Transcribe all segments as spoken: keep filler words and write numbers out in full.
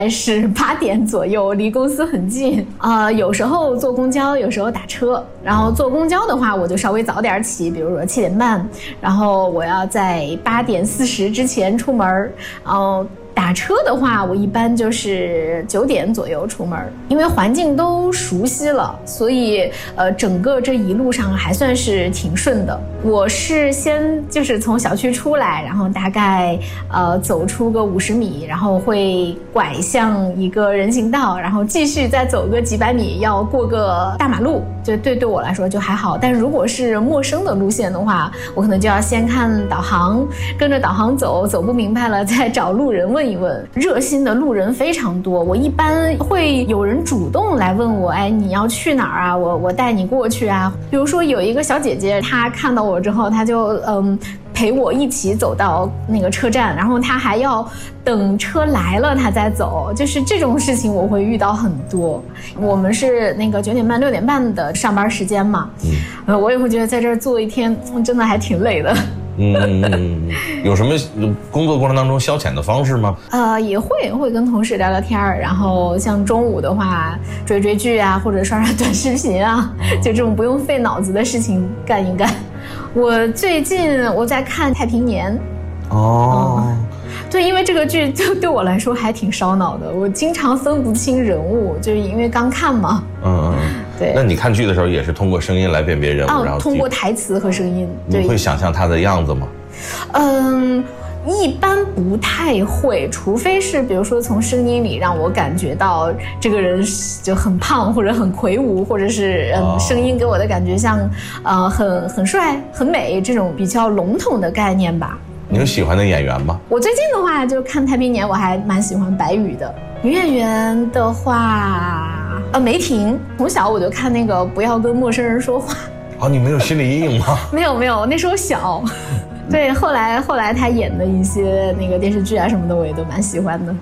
是八点左右，离公司很近。呃，有时候坐公交，有时候打车。然后坐公交的话，我就稍微早点起，比如说七点半，然后我要在八点四十之前出门。然后打车的话，我一般就是九点左右出门，因为环境都熟悉了，所以呃，整个这一路上还算是挺顺的。我是先就是从小区出来，然后大概呃走出个五十米，然后会拐向一个人行道，然后继续再走个几百米，要过个大马路。就对对我来说就还好，但如果是陌生的路线的话，我可能就要先看导航，跟着导航走，走不明白了再找路人问一问。热心的路人非常多，我一般会有人主动来问我，哎，你要去哪儿啊？我我带你过去啊。比如说有一个小姐姐，她看到我之后，她就嗯。陪我一起走到那个车站，然后他还要等车来了他再走，就是这种事情我会遇到很多。我们是那个九点半六点半的上班时间嘛，嗯，呃，我也会觉得在这儿坐一天真的还挺累的。 嗯，有什么工作过程当中消遣的方式吗？ 呃，也会会跟同事聊聊天儿，然后像中午的话追追剧啊，或者刷刷短视频啊，就这种不用费脑子的事情干一干。我最近我在看《太平年》 哦、 嗯，对，因为这个剧就对我来说还挺烧脑的，我经常分不清人物，就是因为刚看嘛。嗯嗯，对。 那你看剧的时候也是通过声音来辨别人物， 哦、 然后通过台词和声音。对， 你会想象他的样子吗？ 嗯。一般不太会，除非是比如说从声音里让我感觉到这个人就很胖或者很魁梧，或者是嗯声音给我的感觉像呃很很帅很美这种比较笼统的概念吧。 你有喜欢的演员吗？ 我最近的话就看《太平年》，我还蛮喜欢白宇的。女演员的话，呃梅婷，从小我就看那个不要跟陌生人说话。 哦，你没有心理阴影吗？ 没有没有，那时候小。对，后来后来他演的一些那个电视剧啊什么的，我也都蛮喜欢的。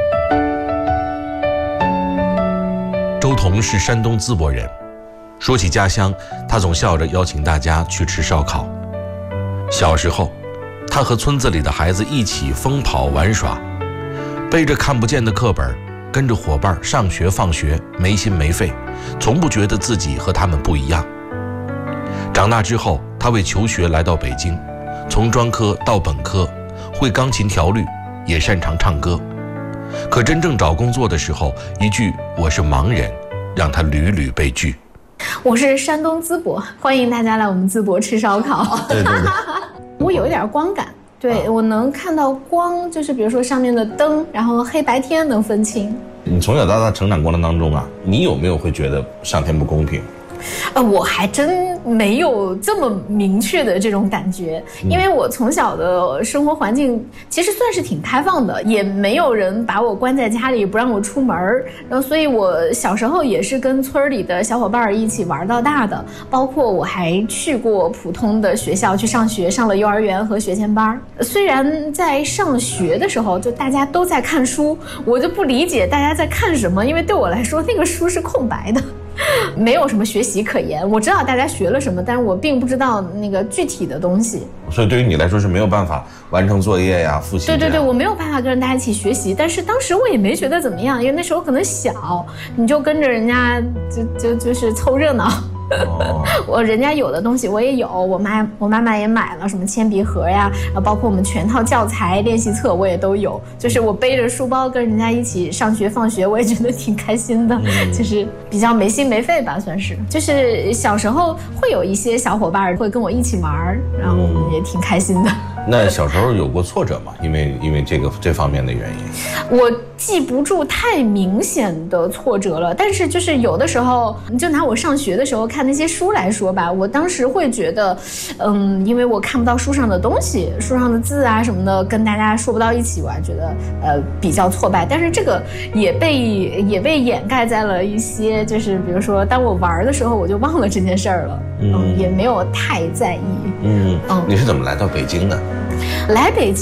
周彤是山东淄博人，说起家乡，他总笑着邀请大家去吃烧烤。小时候，他和村子里的孩子一起疯跑玩耍，背着看不见的课本，跟着伙伴上学放学，没心没肺，从不觉得自己和他们不一样。长大之后，他为求学来到北京。从专科到本科，会钢琴调律，也擅长唱歌。可真正找工作的时候，一句“我是盲人”，让他屡屡被拒。 我是山东淄博，欢迎大家来我们淄博吃烧烤。 对对对， 我有一点光感，对，我能看到光，就是比如说上面的灯，然后黑白天能分清。 你从小到大成长过程当中啊，你有没有会觉得上天不公平？ 呃，我还真没有这么明确的这种感觉，因为我从小的生活环境其实算是挺开放的，也没有人把我关在家里不让我出门，然后所以我小时候也是跟村里的小伙伴一起玩到大的，包括我还去过普通的学校去上学，上了幼儿园和学前班。虽然在上学的时候就大家都在看书，我就不理解大家在看什么，因为对我来说那个书是空白的。没有什么学习可言，我知道大家学了什么，但是我并不知道那个具体的东西。 所以对于你来说是没有办法完成作业呀、复习。 对对对，我没有办法跟大家一起学习，但是当时我也没觉得怎么样，因为那时候可能小，你就跟着人家就就就是凑热闹。哦、我人家有的东西我也有，我妈我妈妈也买了什么铅笔盒呀，包括我们全套教材练习册我也都有，就是我背着书包跟人家一起上学放学，我也觉得挺开心的，嗯、就是比较没心没肺吧，算是。就是小时候会有一些小伙伴会跟我一起玩，然后也挺开心的。 那小时候有过挫折吗？因为因为这个这方面的原因， 我记不住太明显的挫折了，但是就是有的时候，你就拿我上学的时候看那些书来说吧，我当时会觉得，嗯，因为我看不到书上的东西，书上的字啊什么的，跟大家说不到一起，我还觉得呃比较挫败。但是这个也被也被掩盖在了一些，就是比如说，当我玩的时候，我就忘了这件事儿了，嗯，嗯也没有太在意。 嗯嗯，你是怎么来到北京的？ 来北京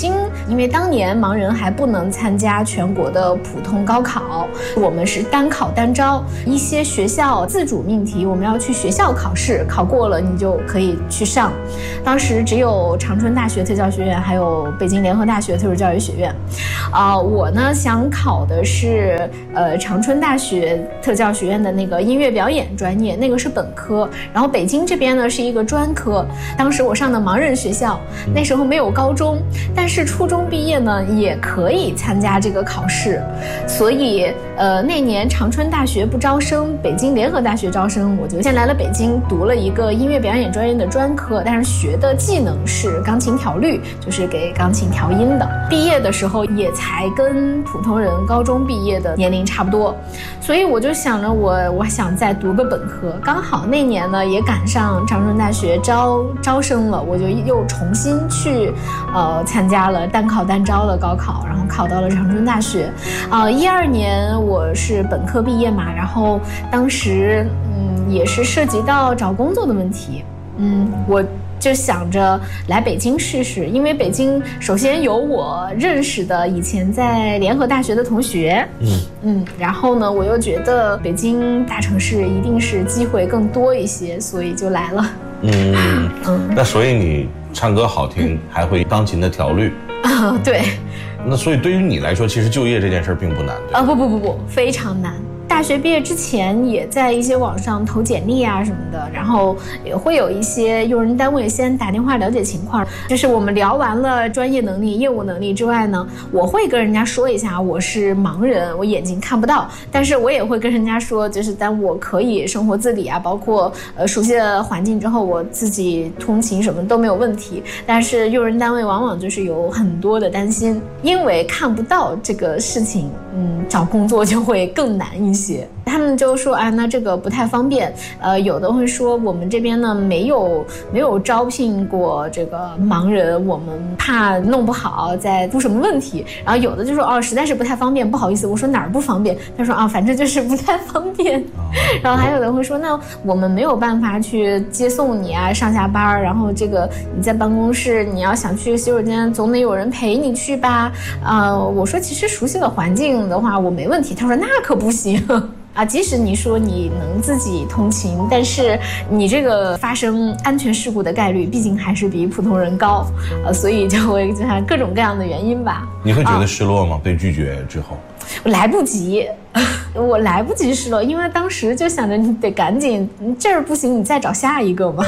因为当年盲人还不能参加全国的普通高考，我们是单考单招，一些学校自主命题，我们要去学校考试，考过了你就可以去上。当时只有长春大学特教学院，还有北京联合大学特殊教育学院。啊、呃，我呢想考的是呃长春大学特教学院的那个音乐表演专业，那个是本科。然后北京这边呢是一个专科。当时我上的盲人学校，那时候没有高中，但是初中毕业呢也可以参加这个考试。所以呃那年长春大学不招生，北京联合大学招生，我就先来了北京读了一个音乐表演专业的专科，但是学的技能是钢琴调律，就是给钢琴调音的。毕业的时候也才跟普通人高中毕业的年龄差不多，所以我就想着我我想再读个本科，刚好那年呢也赶上长春大学招招生了，我就又重新去呃参加了单考单招的高考，然后考到了长春大学。呃，一二年我是本科毕业嘛，然后当时嗯也是涉及到找工作的问题，嗯我。就想着来北京试试，因为北京首先有我认识的以前在联合大学的同学，嗯嗯，然后呢，我又觉得北京大城市一定是机会更多一些，所以就来了。 嗯嗯，那所以你唱歌好听，嗯、还会钢琴的调律啊？对。 那所以对于你来说，其实就业这件事并不难，对吧？ 啊不不不不，非常难。大学毕业之前也在一些网上投简历啊什么的，然后也会有一些用人单位先打电话了解情况。就是我们聊完了专业能力、业务能力之外呢，我会跟人家说一下我是盲人，我眼睛看不到，但是我也会跟人家说，就是但我可以生活自理啊，包括呃熟悉了环境之后，我自己通勤什么都没有问题。但是用人单位往往就是有很多的担心，因为看不到这个事情，嗯，找工作就会更难一些。他们就说啊，那这个不太方便。呃，有的会说我们这边呢没有没有招聘过这个盲人，我们怕弄不好再出什么问题。然后有的就说哦，实在是不太方便，不好意思。我说哪儿不方便？他说啊，反正就是不太方便。然后还有的会说，那我们没有办法去接送你啊，上下班，然后这个你在办公室，你要想去洗手间，总得有人陪你去吧。呃，我说其实熟悉了环境的话，我没问题。他说那可不行。啊，即使你说你能自己通勤，但是你这个发生安全事故的概率毕竟还是比普通人高，呃，所以就会就各种各样的原因吧。 你会觉得失落吗？啊、被拒绝之后， 我来不及，我来不及失落，因为当时就想着你得赶紧，这儿不行，你再找下一个嘛。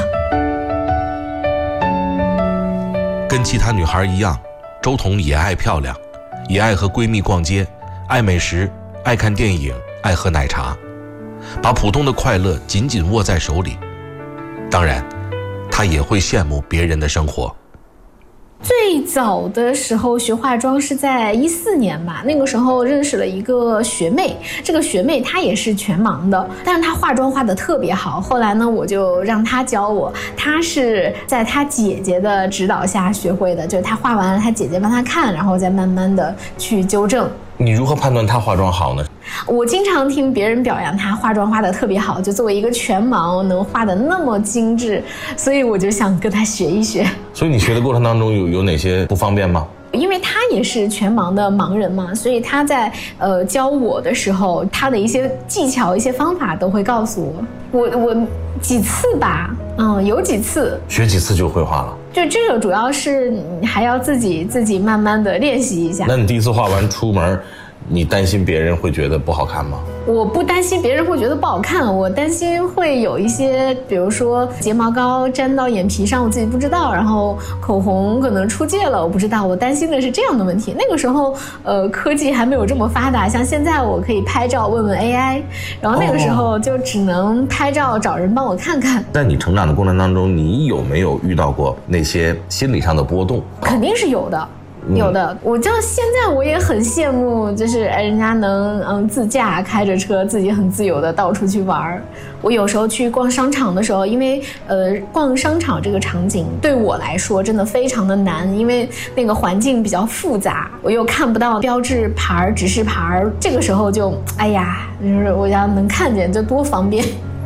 跟其他女孩一样，周彤也爱漂亮，也爱和闺蜜逛街，爱美食，爱看电影，爱喝奶茶，把普通的快乐紧紧握在手里。当然，她也会羡慕别人的生活。 最早的时候学化妆是在一四年吧，那个时候认识了一个学妹，这个学妹她也是全盲的，但是她化妆化得特别好。后来呢，我就让她教我，她是在她姐姐的指导下学会的，就是她画完了，她姐姐帮她看，然后再慢慢的去纠正。 你如何判断她化妆好呢？ 我经常听别人表扬她化妆化得特别好，就作为一个全盲能画得那么精致，所以我就想跟她学一学。 所以你学的过程当中有有哪些不方便吗？ 因为他也是全盲的盲人嘛，所以他在呃教我的时候，他的一些技巧、一些方法都会告诉我。我我几次吧，嗯，有几次学几次就会画了。 就这个主要是你还要自己自己慢慢的练习一下。 那你第一次画完出门，你担心别人会觉得不好看吗？ 我不担心别人会觉得不好看，我担心会有一些，比如说睫毛膏粘到眼皮上，我自己不知道，然后口红可能出界了，我不知道，我担心的是这样的问题。那个时候，呃，科技还没有这么发达，像现在我可以拍照问问 A I， 然后那个时候就只能拍照找人帮我看看。 在你成长的过程当中，你有没有遇到过那些心理上的波动？ 肯定是有的。有的，我就现在我也很羡慕，就是人家能嗯自驾开着车，自己很自由的到处去玩。我有时候去逛商场的时候，因为呃逛商场这个场景对我来说真的非常的难，因为那个环境比较复杂，我又看不到标志牌、指示牌，这个时候就哎呀，就是我要能看见就多方便。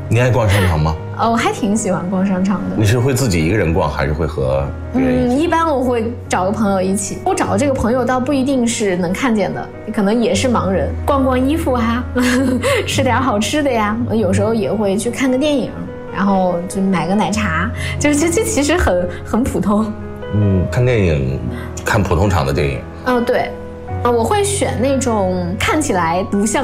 你爱逛商场吗？ 呃，我还挺喜欢逛商场的。 你是会自己一个人逛，还是会和别人一起？ 嗯，一般我会找个朋友一起。我找的这个朋友倒不一定是能看见的，可能也是盲人，逛逛衣服啊，吃点好吃的呀。我有时候也会去看个电影，然后就买个奶茶，就这这其实很很普通。 嗯，看电影，看普通场的电影。 嗯、对。呃，我会选那种看起来不像